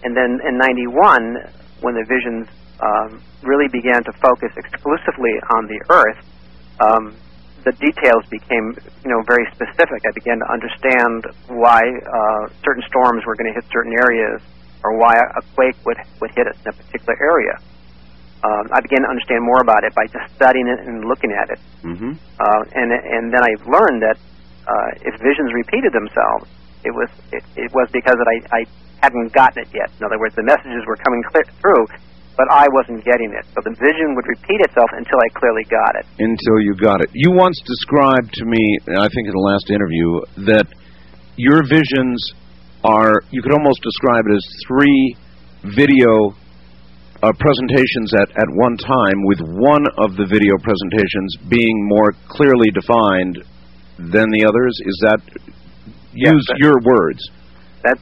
And then in 91, when the visions really began to focus exclusively on the Earth, the details became, very specific. I began to understand why certain storms were going to hit certain areas, or why a quake would hit us in a particular area. I began to understand more about it by just studying it and looking at it. Mm-hmm. And then I learned that if visions repeated themselves, it was because that I hadn't gotten it yet. In other words, the messages were coming through, but I wasn't getting it. So the vision would repeat itself until I clearly got it. Until you got it. You once described to me, I think in the last interview, that your visions are, you could almost describe it as 3 video presentations at one time, with one of the video presentations being more clearly defined than the others. Is that, use your words. That's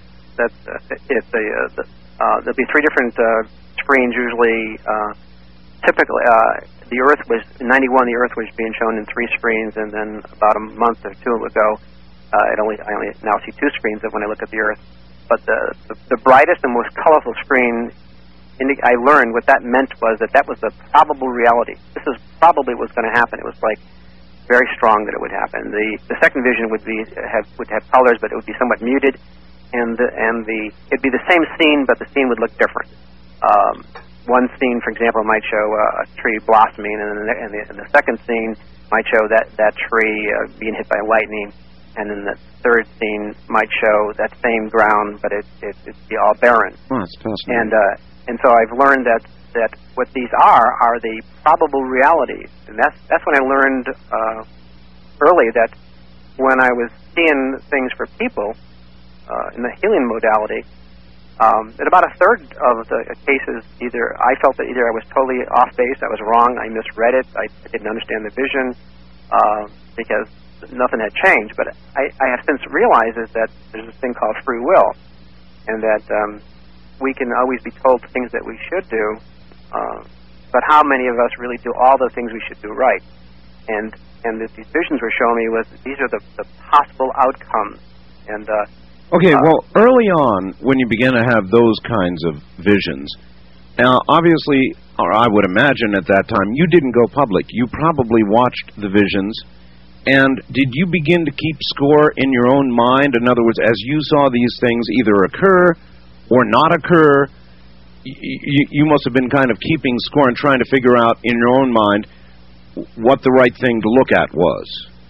it. There'll be 3 different screens usually. Typically, the Earth was, in 91, the Earth was being shown in 3 screens, and then about a month or 2 ago, I only now see 2 screens when I look at the Earth. But the brightest and most colorful screen, I learned what that meant was that was the probable reality. This is probably what's going to happen. It was like very strong that it would happen. The second vision would have colors, but it would be somewhat muted, and it'd be the same scene, but the scene would look different. One scene, for example, might show a tree blossoming, and the second scene might show that tree being hit by lightning, and then the third scene might show that same ground, but it'd be all barren. Oh, that's fascinating. And so I've learned that what these are the probable realities, and that's when I learned early that when I was seeing things for people in the healing modality, in about a third of the cases, either I felt that either I was totally off base, I was wrong, I misread it, I didn't understand the vision because nothing had changed. But I have since realized is that there's this thing called free will, and that we can always be told things that we should do, but how many of us really do all the things we should do right? And that these visions were showing me was these are the possible outcomes. And okay, well, early on, when you began to have those kinds of visions, obviously, or I would imagine at that time, you didn't go public. You probably watched the visions, and did you begin to keep score in your own mind? In other words, as you saw these things either occur or not occur, you must have been kind of keeping score and trying to figure out in your own mind what the right thing to look at was.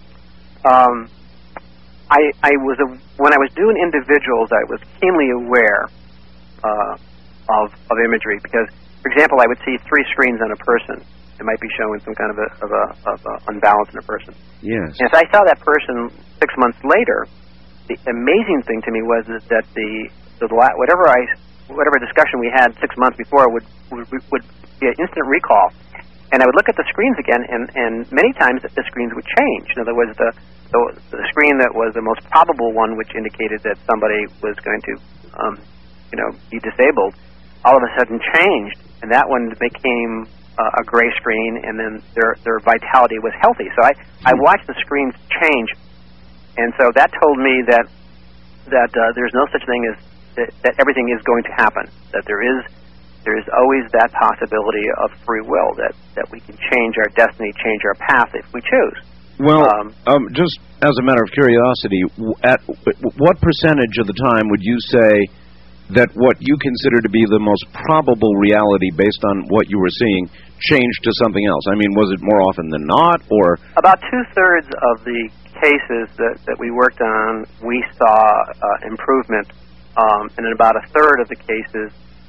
When I was doing individuals, I was keenly aware of imagery, because, for example, I would see 3 screens on a person. It might be showing some kind of unbalance in a person. Yes. And if I saw that person 6 months later, the amazing thing to me was that whatever discussion we had 6 months before would be an instant recall. And I would look at the screens again, and many times the screens would change. In other words, the screen that was the most probable one, which indicated that somebody was going to, be disabled, all of a sudden changed, and that one became a gray screen, and then their vitality was healthy. So I watched the screens change, and so that told me that there's no such thing as that everything is going to happen. That there is always that possibility of free will, that we can change our destiny, change our path if we choose. Well, just as a matter of curiosity, at what percentage of the time would you say that what you consider to be the most probable reality based on what you were seeing changed to something else? I mean, was it more often than not, or? About 2/3 of the cases that we worked on, we saw improvement, and in about 1/3 of the cases,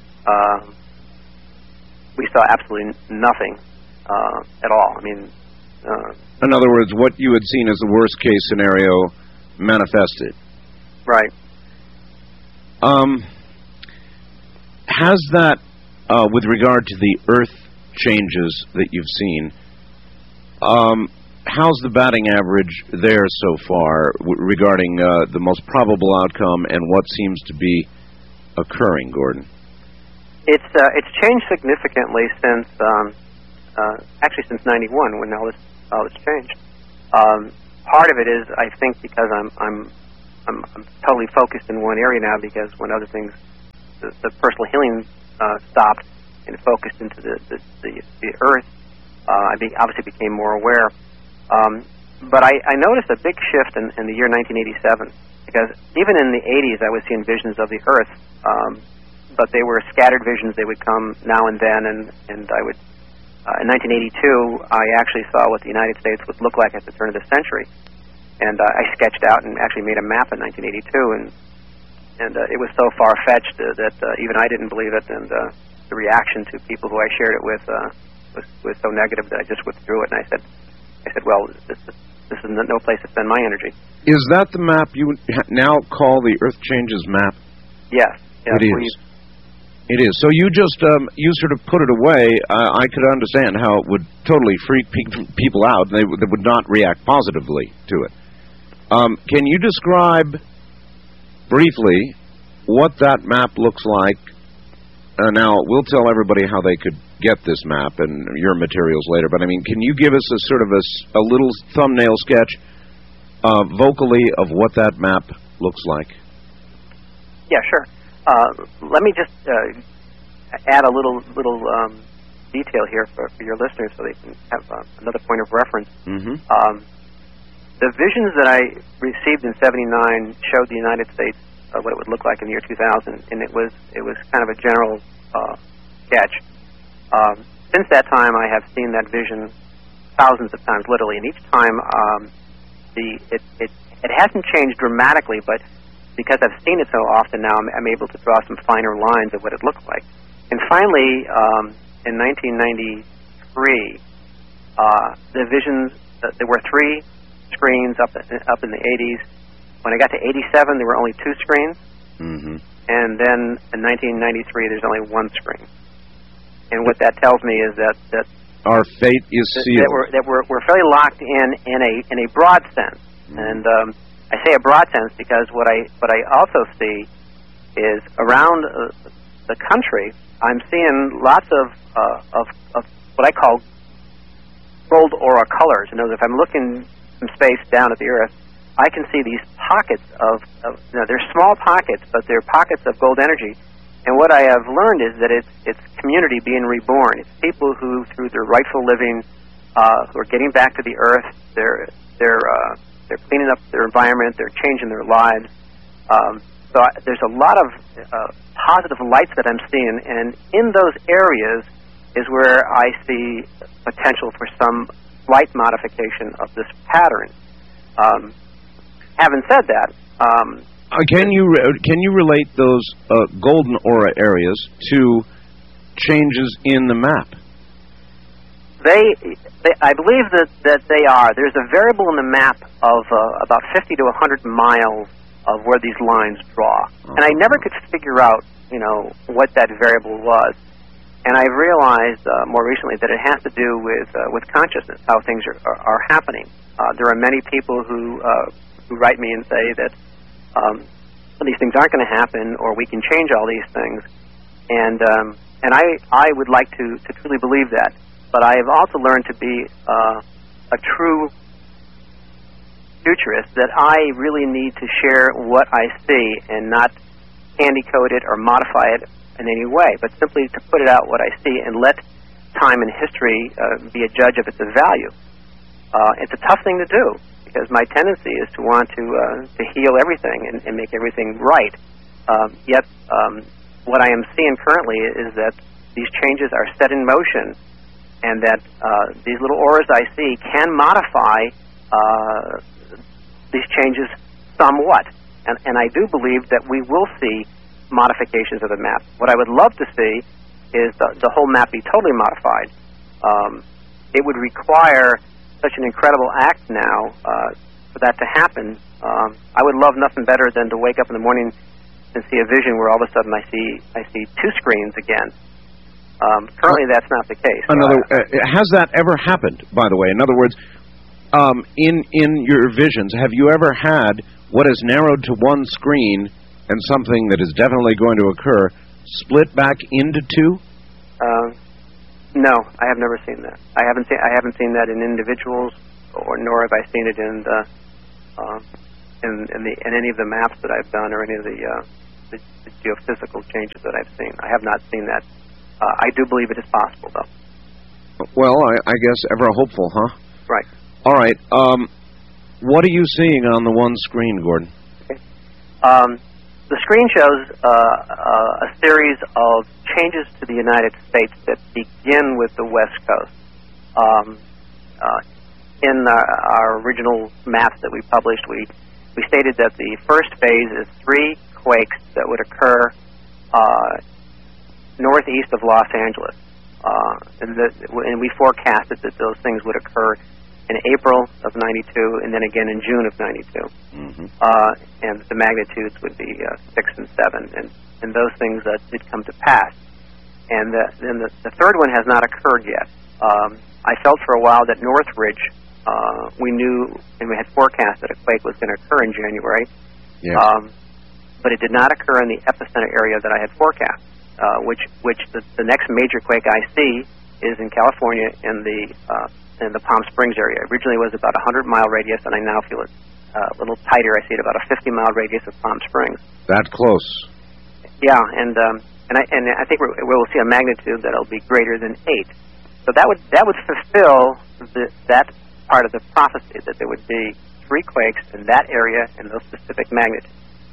we saw absolutely nothing at all. I mean, in other words, what you had seen as the worst case scenario manifested. Right. Has that, with regard to the Earth changes that you've seen, how's the batting average there so far regarding the most probable outcome and what seems to be occurring, Gordon? It's changed significantly since actually since '91, when all this changed. Part of it is, I think, because I'm totally focused in one area now, because when other things the personal healing stopped and focused into the Earth, I obviously became more aware. But I noticed a big shift in the year 1987, because even in the 80s I was seeing visions of the Earth, but they were scattered visions. They would come now and then, and I would, in 1982, I actually saw what the United States would look like at the turn of the century, and I sketched out and actually made a map in 1982, and it was so far-fetched that even I didn't believe it, and the reaction to people who I shared it with was so negative that I just withdrew it, and I said, well, this is no place to spend my energy. Is that the map you now call the Earth Changes map? Yes. It is. It is. So you just, you sort of put it away. I could understand how it would totally freak people out. They would not react positively to it. Can you describe briefly what that map looks like? Now, we'll tell everybody how they could get this map and your materials later, but I mean, can you give us a sort of a little thumbnail sketch vocally of what that map looks like? Yeah, sure. Let me just add a little detail here for your listeners so they can have another point of reference. Mm-hmm. The visions that I received in '79 showed the United States what it would look like in the year 2000, and it was kind of a general sketch. Since that time, I have seen that vision thousands of times, literally, and each time it hasn't changed dramatically, but because I've seen it so often now, I'm able to draw some finer lines of what it looked like. And finally, in 1993, the visions, there were 3 screens up in the 80s. When I got to 87, there were only 2 screens. Mm-hmm. And then in 1993, there's only 1 screen. And what that tells me is that our fate is sealed. That we're fairly locked in a broad sense. Mm-hmm. And I say a broad sense because what I also see is around the country, I'm seeing lots of what I call gold aura colors. In other words, if I'm looking from space down at the Earth, I can see these pockets of they're small pockets, but they're pockets of gold energy. And what I have learned is that it's community being reborn. It's people who, through their rightful living, who are getting back to the Earth. They're cleaning up their environment. They're changing their lives. There's a lot of positive lights that I'm seeing, and in those areas is where I see potential for some slight modification of this pattern. Having said that, can you relate those golden aura areas to changes in the map? I believe that they are. There's a variable in the map of about 50 to 100 miles of where these lines draw, and I never could figure out, what that variable was. And I realized more recently that it has to do with consciousness, how things are happening. There are many people who write me and say that these things aren't going to happen, or we can change all these things. And I would like to truly believe that. But I have also learned to be a true futurist, that I really need to share what I see and not candy code it or modify it in any way, but simply to put it out what I see and let time and history be a judge of its value. It's a tough thing to do, because my tendency is to want to heal everything and make everything right. Yet what I am seeing currently is that these changes are set in motion, and that these little auras I see can modify these changes somewhat. And I do believe that we will see modifications of the map. What I would love to see is the whole map be totally modified. It would require such an incredible act now for that to happen. I would love nothing better than to wake up in the morning and see a vision where all of a sudden I see 2 screens again. Currently, that's not the case. Has that ever happened, by the way? In other words, in your visions, have you ever had what is narrowed to 1 screen and something that is definitely going to occur split back into 2? No, I have never seen that. I haven't seen that in individuals, nor have I seen it in any of the maps that I've done, or any of the the geophysical changes that I've seen. I have not seen that. I do believe it is possible, though. Well, I guess ever hopeful, huh? Right. All right. What are you seeing on the one screen, Gordon? Okay. The screen shows a series of changes to the United States that begin with the West Coast. In our original maps that we published, we stated that the first phase is 3 quakes that would occur northeast of Los Angeles. And we forecasted that those things would occur in April of 92 and then again in June of 92. Mm-hmm. And the magnitudes would be 6 and 7. And those things did come to pass. And then the third one has not occurred yet. I felt for a while that Northridge, we knew and we had forecast that a quake was going to occur in January. Yes. But it did not occur in the epicenter area that I had forecast, which the next major quake I see is in California in the Palm Springs area. Originally it was about a 100-mile radius, and I now feel it's a little tighter. I see it about a 50-mile radius of Palm Springs. That close. Yeah, and I think we'll see a magnitude that'll be greater than 8. So that would fulfill that part of the prophecy, that there would be 3 quakes in that area and those specific magnitudes.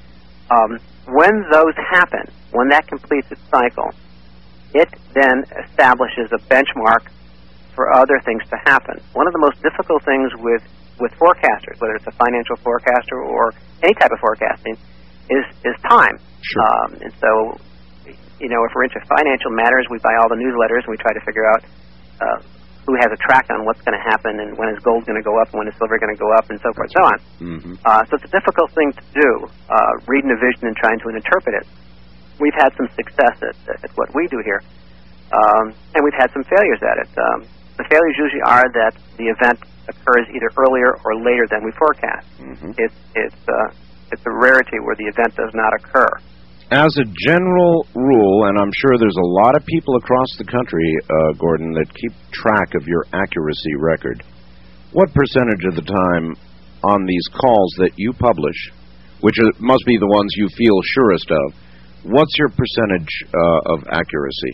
When those happen, when that completes its cycle, it then establishes a benchmark for other things to happen. One of the most difficult things with forecasters, whether it's a financial forecaster or any type of forecasting, is time. Sure. And so, if we're into financial matters, we buy all the newsletters and we try to figure out who has a track on what's going to happen and when is gold going to go up and when is silver going to go up and so forth and so on. Mm-hmm. So it's a difficult thing to do, reading a vision and trying to interpret it. We've had some success at what we do here, and we've had some failures at it. The failures usually are that the event occurs either earlier or later than we forecast. Mm-hmm. It's a rarity where the event does not occur. As a general rule, and I'm sure there's a lot of people across the country, Gordon, that keep track of your accuracy record, what percentage of the time on these calls that you publish, which must be the ones you feel surest of, what's your percentage of accuracy?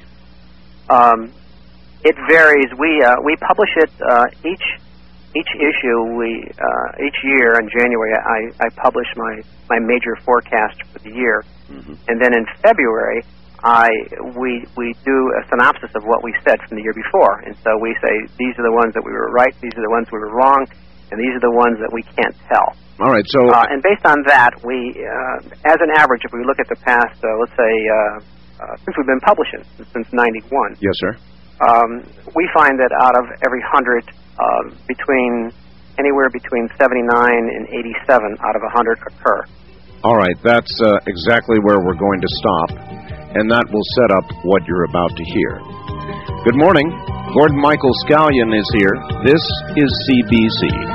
It varies. We publish it each issue. Each year in January, I publish my major forecast for the year. Mm-hmm. And then in February, we do a synopsis of what we said from the year before. And so we say, these are the ones that we were right, these are the ones we were wrong, and these are the ones that we can't tell. All right, so... and based on that, we, as an average, if we look at the past, let's say, since we've been publishing, since 91... Yes, sir. We find that out of every 100, anywhere between 79 and 87 out of 100 occur. All right, that's exactly where we're going to stop, and that will set up what you're about to hear. Good morning. Gordon Michael Scallion is here. This is CBC.